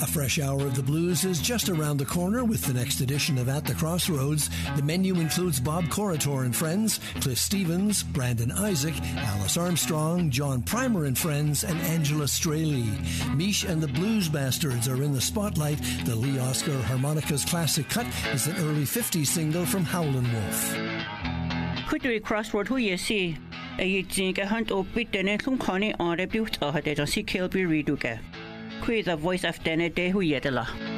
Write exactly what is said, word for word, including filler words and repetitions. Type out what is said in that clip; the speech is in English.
A fresh hour of the blues is just around the corner with the next edition of At the Crossroads. The menu includes Bob Corritor and Friends, Cliff Stevens, Brandon Isaac, Alice Armstrong, John Primer and Friends, and Angela Straley. Mish and the Blues Bastards are in the spotlight. The Lee Oscar Harmonicas classic cut is an early fifties single from Howlin' Wolf. Kudri Crossroad hu yesi e ying a hunt o bit dene tlum khani on rebut a hade si Kilby Reduke. Who is the voice of Dene de hu yedela.